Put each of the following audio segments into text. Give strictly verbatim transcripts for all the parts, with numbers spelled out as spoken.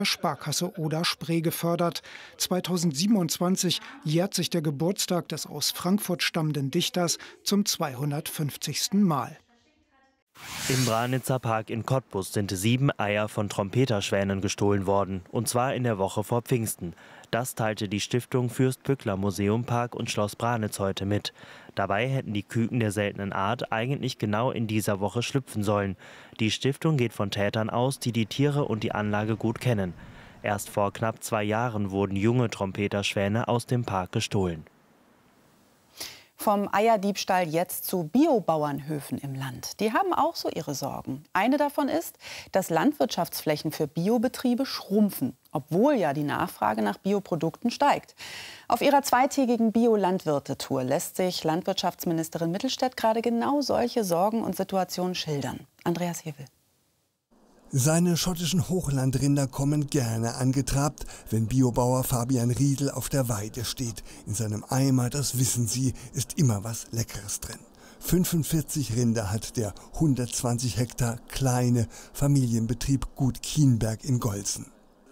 Sparkasse Oder-Spree gefördert. zweitausendsiebenundzwanzig jährt sich der Geburtstag des aus Frankfurt stammenden Dichters zum zweihundertfünfzigsten Mal. Im Branitzer Park in Cottbus sind sieben Eier von Trompeterschwänen gestohlen worden, und zwar in der Woche vor Pfingsten. Das teilte die Stiftung Fürst-Pückler Museum Park und Schloss Branitz heute mit. Dabei hätten die Küken der seltenen Art eigentlich genau in dieser Woche schlüpfen sollen. Die Stiftung geht von Tätern aus, die die Tiere und die Anlage gut kennen. Erst vor knapp zwei Jahren wurden junge Trompeterschwäne aus dem Park gestohlen. Vom Eierdiebstahl jetzt zu Biobauernhöfen im Land. Die haben auch so ihre Sorgen. Eine davon ist, dass Landwirtschaftsflächen für Biobetriebe schrumpfen, obwohl ja die Nachfrage nach Bioprodukten steigt. Auf ihrer zweitägigen Bio-Landwirte-Tour lässt sich Landwirtschaftsministerin Mittelstädt gerade genau solche Sorgen und Situationen schildern. Andreas Hevel. Seine schottischen Hochlandrinder kommen gerne angetrabt, wenn Biobauer Fabian Riedel auf der Weide steht. In seinem Eimer, das wissen Sie, ist immer was Leckeres drin. fünfundvierzig Rinder hat der hundertzwanzig Hektar kleine Familienbetrieb Gut Kienberg in Golzen.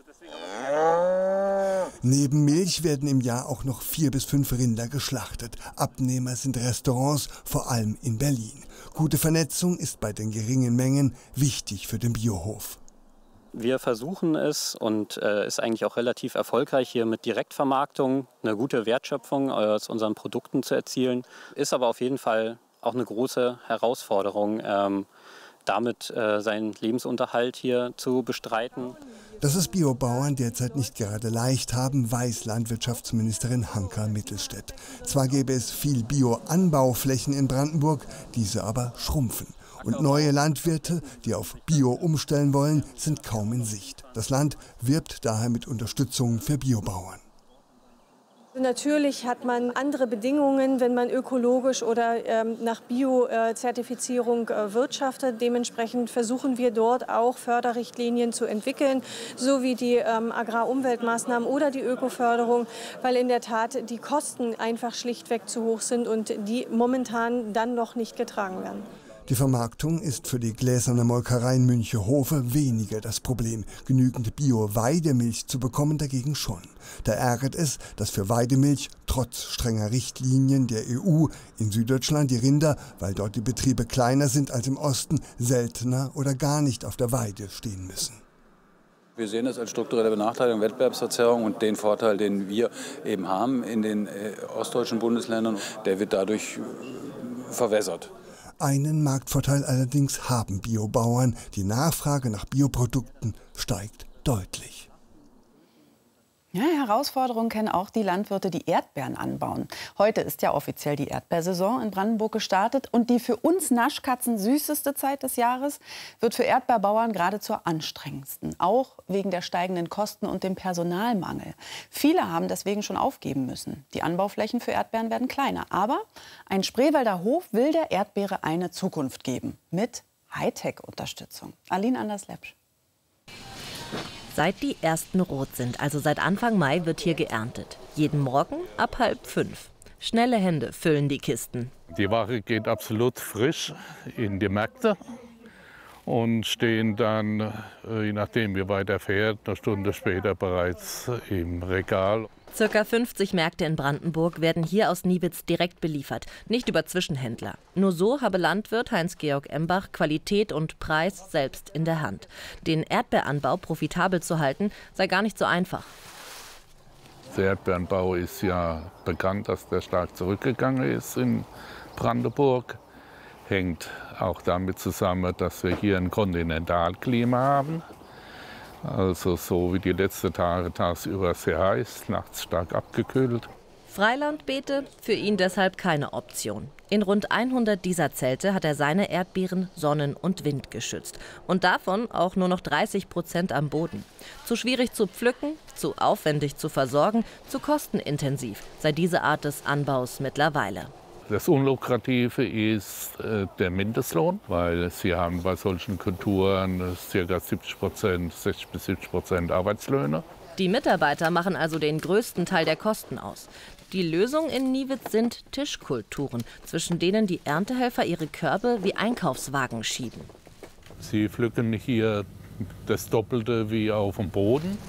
Neben Milch werden im Jahr auch noch vier bis fünf Rinder geschlachtet. Abnehmer sind Restaurants, vor allem in Berlin. Gute Vernetzung ist bei den geringen Mengen wichtig für den Biohof. Wir versuchen es und äh, ist eigentlich auch relativ erfolgreich hier mit Direktvermarktung, eine gute Wertschöpfung aus unseren Produkten zu erzielen. Ist aber auf jeden Fall auch eine große Herausforderung, ähm, damit äh, seinen Lebensunterhalt hier zu bestreiten. Dass es Biobauern derzeit nicht gerade leicht haben, weiß Landwirtschaftsministerin Hanka Mittelstädt. Zwar gäbe es viel Bio-Anbauflächen in Brandenburg, diese aber schrumpfen. Und neue Landwirte, die auf Bio umstellen wollen, sind kaum in Sicht. Das Land wirbt daher mit Unterstützung für Biobauern. Natürlich hat man andere Bedingungen, wenn man ökologisch oder ähm, nach Bio-Zertifizierung äh, wirtschaftet. Dementsprechend versuchen wir dort auch Förderrichtlinien zu entwickeln, so wie die ähm, Agrarumweltmaßnahmen oder die Ökoförderung, weil in der Tat die Kosten einfach schlichtweg zu hoch sind und die momentan dann noch nicht getragen werden. Die Vermarktung ist für die gläserne Molkerei in Münchehofe weniger das Problem. Genügend Bio-Weidemilch zu bekommen dagegen schon. Da ärgert es, dass für Weidemilch trotz strenger Richtlinien der E U in Süddeutschland die Rinder, weil dort die Betriebe kleiner sind als im Osten, seltener oder gar nicht auf der Weide stehen müssen. Wir sehen das als strukturelle Benachteiligung, Wettbewerbsverzerrung, und den Vorteil, den wir eben haben in den äh, ostdeutschen Bundesländern, der wird dadurch äh, verwässert. Einen Marktvorteil allerdings haben Biobauern. Die Nachfrage nach Bioprodukten steigt deutlich. Ja, Herausforderungen kennen auch die Landwirte, die Erdbeeren anbauen. Heute ist ja offiziell die Erdbeersaison in Brandenburg gestartet. Und die für uns Naschkatzen süßeste Zeit des Jahres wird für Erdbeerbauern gerade zur anstrengendsten. Auch wegen der steigenden Kosten und dem Personalmangel. Viele haben deswegen schon aufgeben müssen. Die Anbauflächen für Erdbeeren werden kleiner. Aber ein Spreewälder Hof will der Erdbeere eine Zukunft geben. Mit Hightech-Unterstützung. Aline Anders-Lepsch. Seit die ersten rot sind, also seit Anfang Mai, wird hier geerntet. Jeden Morgen ab halb fünf. Schnelle Hände füllen die Kisten. Die Ware geht absolut frisch in die Märkte und stehen dann, je nachdem wie weit er fährt, eine Stunde später bereits im Regal. Circa fünfzig Märkte in Brandenburg werden hier aus Niewitz direkt beliefert, nicht über Zwischenhändler. Nur so habe Landwirt Heinz-Georg Embach Qualität und Preis selbst in der Hand. Den Erdbeeranbau profitabel zu halten, sei gar nicht so einfach. Der Erdbeeranbau ist ja bekannt, dass der stark zurückgegangen ist in Brandenburg. Hängt auch damit zusammen, dass wir hier ein Kontinentalklima haben. Also so wie die letzten Tage tagsüber sehr heiß, nachts stark abgekühlt. Freilandbeete für ihn deshalb keine Option. In rund hundert dieser Zelte hat er seine Erdbeeren Sonnen- und Wind geschützt. Und davon auch nur noch dreißig Prozent am Boden. Zu schwierig zu pflücken, zu aufwendig zu versorgen, zu kostenintensiv sei diese Art des Anbaus mittlerweile. Das Unlukrative ist äh, der Mindestlohn, weil Sie haben bei solchen Kulturen ca. siebzig Prozent, sechzig bis siebzig Prozent Arbeitslöhne. Die Mitarbeiter machen also den größten Teil der Kosten aus. Die Lösung in Niewitz sind Tischkulturen, zwischen denen die Erntehelfer ihre Körbe wie Einkaufswagen schieben. Sie pflücken hier das Doppelte wie auf dem Boden.